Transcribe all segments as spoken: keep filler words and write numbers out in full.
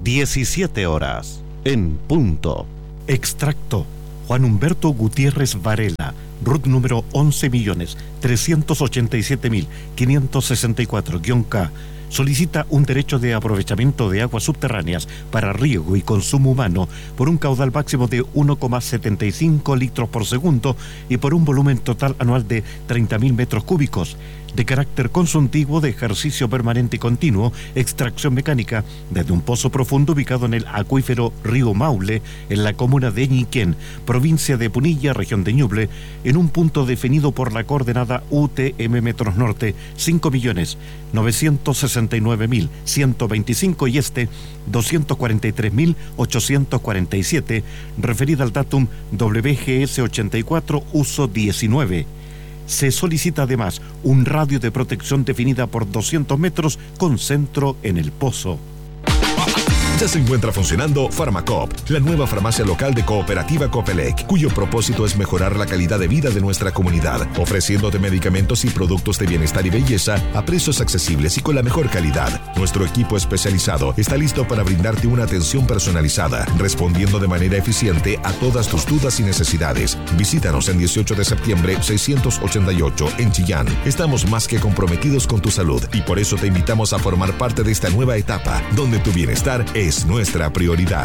diecisiete horas, en punto. Extracto. Juan Humberto Gutiérrez Varela, R U T número once millones trescientos ochenta y siete mil quinientos sesenta y cuatro guión K. Solicita un derecho de aprovechamiento de aguas subterráneas para riego y consumo humano por un caudal máximo de uno coma setenta y cinco litros por segundo y por un volumen total anual de treinta mil metros cúbicos, de carácter consultivo, de ejercicio permanente y continuo, extracción mecánica desde un pozo profundo ubicado en el acuífero Río Maule, en la comuna de Ñiquén, provincia de Punilla, región de Ñuble, en un punto definido por la coordenada U T M metros norte cinco millones novecientos sesenta y nueve mil ciento veinticinco y este doscientos cuarenta y tres mil ochocientos cuarenta y siete, referida al datum W G S ochenta y cuatro, uso diecinueve. Se solicita además un radio de protección definida por doscientos metros con centro en el pozo. Ya se encuentra funcionando Farmacop, la nueva farmacia local de Cooperativa Copelec, cuyo propósito es mejorar la calidad de vida de nuestra comunidad, ofreciéndote medicamentos y productos de bienestar y belleza a precios accesibles y con la mejor calidad. Nuestro equipo especializado está listo para brindarte una atención personalizada, respondiendo de manera eficiente a todas tus dudas y necesidades. Visítanos en dieciocho de septiembre seiscientos ochenta y ocho en Chillán. Estamos más que comprometidos con tu salud y por eso te invitamos a formar parte de esta nueva etapa, donde tu bienestar es Es nuestra prioridad.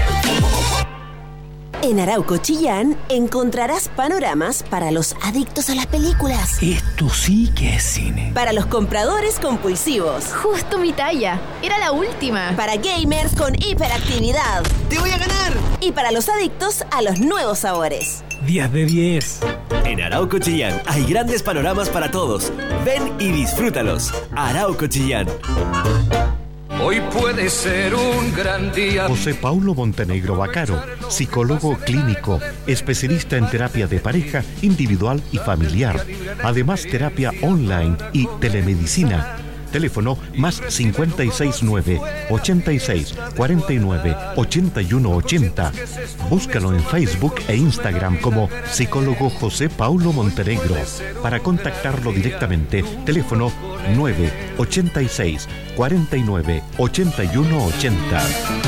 En Arauco Chillán encontrarás panoramas para los adictos a las películas. Esto sí que es cine. Para los compradores compulsivos. Justo mi talla. Era la última. Para gamers con hiperactividad. ¡Te voy a ganar! Y para los adictos a los nuevos sabores. diez de diez. En Arauco Chillán hay grandes panoramas para todos. Ven y disfrútalos. Arauco Chillán. Hoy puede ser un gran día. José Paulo Montenegro Bacaro, psicólogo clínico, especialista en terapia de pareja, individual y familiar. Además, terapia online y telemedicina. Teléfono más cincuenta y seis nueve, ochenta y seis, cuarenta y nueve, ochenta y uno ochenta. Búscalo en Facebook e Instagram como psicólogo José Paulo Montenegro. Para contactarlo directamente, teléfono nueve, ochenta y seis, cuarenta y nueve, ochenta y uno ochenta.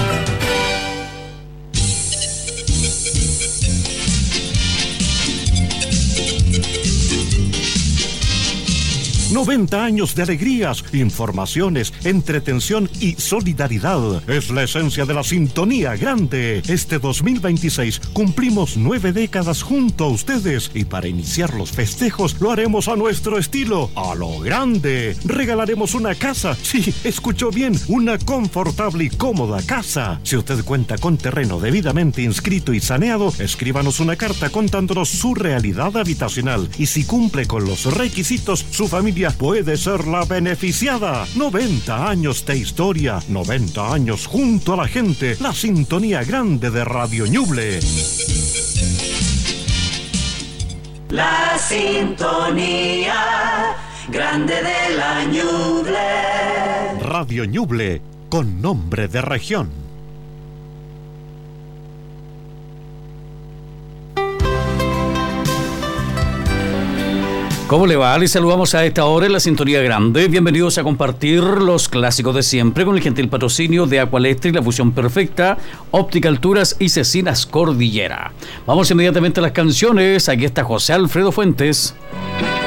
noventa años de alegrías, informaciones, entretención y solidaridad. Es la esencia de la Sintonía Grande. Este dos mil veintiséis cumplimos nueve décadas junto a ustedes y para iniciar los festejos lo haremos a nuestro estilo, a lo grande. Regalaremos una casa. Sí, escuchó bien, una confortable y cómoda casa. Si usted cuenta con terreno debidamente inscrito y saneado, escríbanos una carta contándonos su realidad habitacional y si cumple con los requisitos, su familia puede ser la beneficiada. noventa años de historia, noventa años junto a la gente, la Sintonía Grande de Radio Ñuble. La Sintonía Grande de la Ñuble. Radio Ñuble, con nombre de región. ¿Cómo le va? Les saludamos a esta hora en la Sintonía Grande. Bienvenidos a compartir los clásicos de siempre con el gentil patrocinio de Aqualectric, la fusión perfecta, Óptica Alturas y Cecinas Cordillera. Vamos inmediatamente a las canciones. Aquí está José Alfredo Fuentes.